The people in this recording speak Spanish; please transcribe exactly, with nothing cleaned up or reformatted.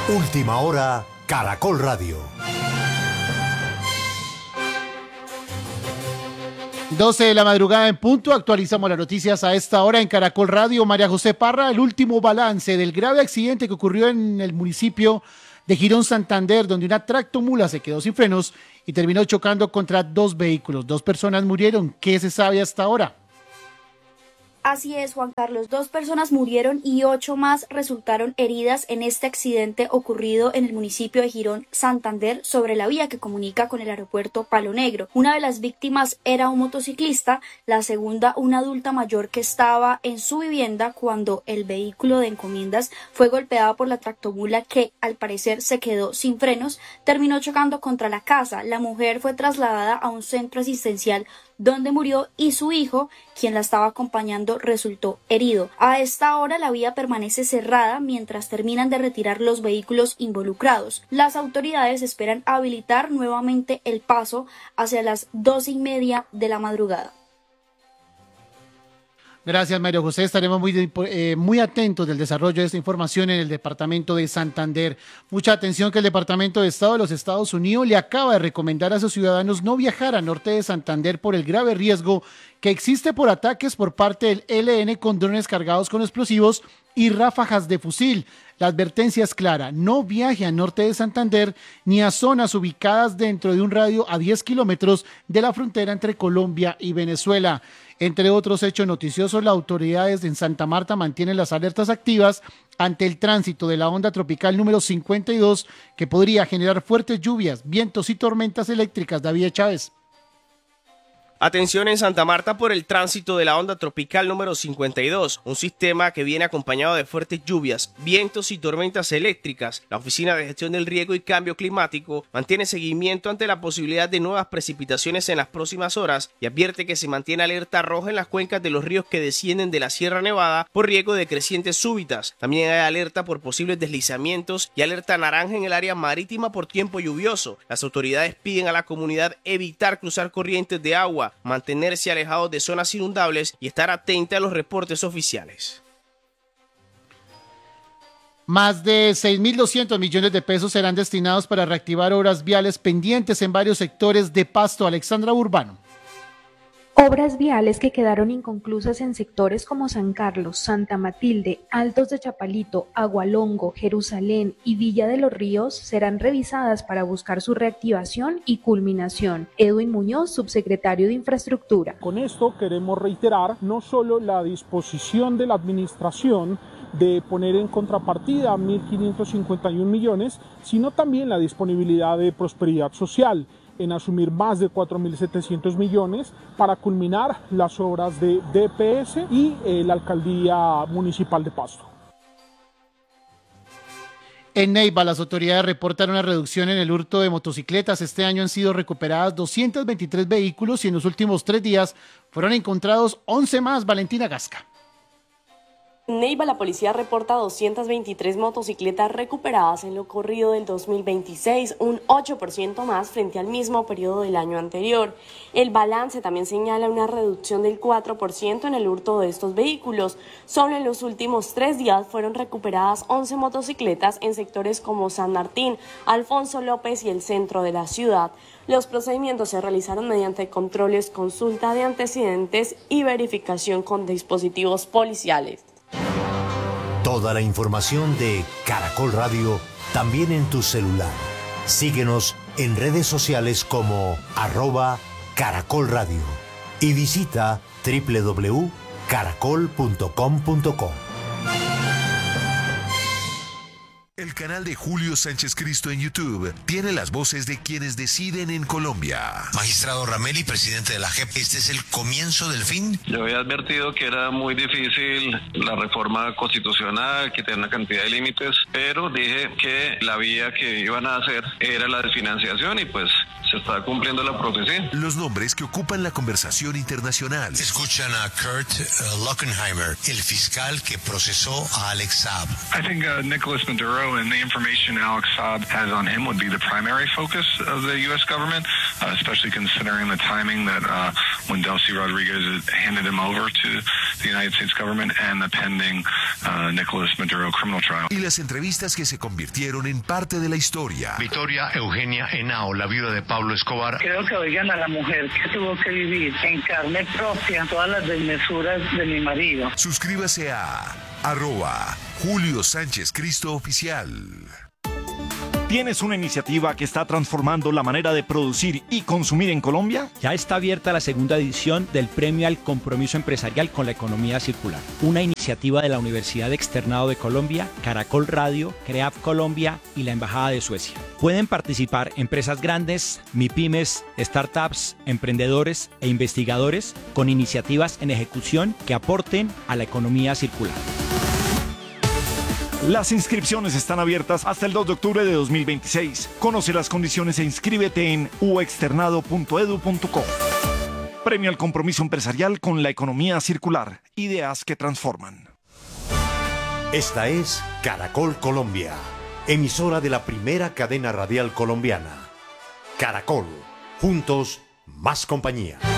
Última hora, Caracol Radio. doce de la madrugada en punto, actualizamos las noticias a esta hora en Caracol Radio. María José Parra, el último balance del grave accidente que ocurrió en el municipio de Girón, Santander, donde una tractomula se quedó sin frenos y terminó chocando contra dos vehículos. Dos personas murieron. ¿Qué se sabe hasta ahora? Así es, Juan Carlos. Dos personas murieron y ocho más resultaron heridas en este accidente ocurrido en el municipio de Girón, Santander, sobre la vía que comunica con el aeropuerto Palo Negro. Una de las víctimas era un motociclista, la segunda una adulta mayor que estaba en su vivienda cuando el vehículo de encomiendas fue golpeado por la tractomula que, al parecer, se quedó sin frenos, terminó chocando contra la casa. La mujer fue trasladada a un centro asistencial donde murió y su hijo, quien la estaba acompañando, resultó herido. A esta hora la vía permanece cerrada mientras terminan de retirar los vehículos involucrados. Las autoridades esperan habilitar nuevamente el paso hacia las doce y media de la madrugada. Gracias, Mario José. Estaremos muy, eh, muy atentos del desarrollo de esta información en el departamento de Santander. Mucha atención que el Departamento de Estado de los Estados Unidos le acaba de recomendar a sus ciudadanos no viajar al norte de Santander por el grave riesgo que existe por ataques por parte del E L N con drones cargados con explosivos y ráfagas de fusil. La advertencia es clara: no viaje al norte de Santander ni a zonas ubicadas dentro de un radio a diez kilómetros de la frontera entre Colombia y Venezuela. Entre otros hechos noticiosos, las autoridades en Santa Marta mantienen las alertas activas ante el tránsito de la onda tropical número cincuenta y dos, que podría generar fuertes lluvias, vientos y tormentas eléctricas. David Chávez. Atención en Santa Marta por el tránsito de la onda tropical número cincuenta y dos, un sistema que viene acompañado de fuertes lluvias, vientos y tormentas eléctricas. La Oficina de Gestión del Riesgo y Cambio Climático mantiene seguimiento ante la posibilidad de nuevas precipitaciones en las próximas horas y advierte que se mantiene alerta roja en las cuencas de los ríos que descienden de la Sierra Nevada por riesgo de crecientes súbitas. También hay alerta por posibles deslizamientos y alerta naranja en el área marítima por tiempo lluvioso. Las autoridades piden a la comunidad evitar cruzar corrientes de agua, mantenerse alejados de zonas inundables y estar atenta a los reportes oficiales. Más de seis mil doscientos millones de pesos serán destinados para reactivar obras viales pendientes en varios sectores de Pasto. Alexandra Urbano. Obras viales que quedaron inconclusas en sectores como San Carlos, Santa Matilde, Altos de Chapalito, Agualongo, Jerusalén y Villa de los Ríos serán revisadas para buscar su reactivación y culminación. Edwin Muñoz, subsecretario de Infraestructura. Con esto queremos reiterar no solo la disposición de la administración de poner en contrapartida mil quinientos cincuenta y un millones, sino también la disponibilidad de Prosperidad Social en asumir más de cuatro mil setecientos millones para culminar las obras de D P S y eh, la Alcaldía Municipal de Pasto. En Neiva, las autoridades reportan una reducción en el hurto de motocicletas. Este año han sido recuperadas doscientos veintitrés vehículos y en los últimos tres días fueron encontrados once más. Valentina Gasca. En Neiva, la policía reporta doscientas veintitrés motocicletas recuperadas en lo corrido del dos mil veintiséis, un ocho por ciento más frente al mismo periodo del año anterior. El balance también señala una reducción del cuatro por ciento en el hurto de estos vehículos. Solo en los últimos tres días fueron recuperadas once motocicletas en sectores como San Martín, Alfonso López y el centro de la ciudad. Los procedimientos se realizaron mediante controles, consulta de antecedentes y verificación con dispositivos policiales. Toda la información de Caracol Radio también en tu celular. Síguenos en redes sociales como arroba Caracol Radio y visita doble u doble u doble u punto caracol punto com punto co. El canal de Julio Sánchez Cristo en YouTube tiene las voces de quienes deciden en Colombia. Magistrado Rameli, presidente de la J E P, ¿este es el comienzo del fin? Yo había advertido que era muy difícil la reforma constitucional, que tenía una cantidad de límites, pero dije que la vía que iban a hacer era la desfinanciación y pues se está cumpliendo la profecía. Los nombres que ocupan la conversación internacional. Escuchan a Kurt uh, Lockenheimer, el fiscal que procesó a Alex Saab. I think uh, Nicholas Maduro and the information Alex Saab has on him would be the primary focus of the U S government, uh, especially considering the timing that uh, when Delcy Rodriguez handed him over to the United States government and the pending uh, Nicolas Maduro criminal trial. Y las entrevistas que se convirtieron en parte de la historia. Victoria Eugenia Henao, la viuda de Pablo Escobar. Creo que oigan a la mujer que tuvo que vivir en carne propia todas las desmesuras de mi marido. Suscríbase a arroba Julio Sánchez Cristo Oficial. ¿Tienes una iniciativa que está transformando la manera de producir y consumir en Colombia? Ya está abierta la segunda edición del Premio al Compromiso Empresarial con la Economía Circular, una iniciativa de la Universidad Externado de Colombia, Caracol Radio, CREAF Colombia y la Embajada de Suecia. Pueden participar empresas grandes, MIPYMES, startups, emprendedores e investigadores con iniciativas en ejecución que aporten a la economía circular. Las inscripciones están abiertas hasta el dos de octubre de dos mil veintiséis. Conoce las condiciones e inscríbete en u externado punto edu punto co. Premio al Compromiso Empresarial con la Economía Circular. Ideas que transforman. Esta es Caracol Colombia, emisora de la primera cadena radial colombiana. Caracol, juntos, más compañía.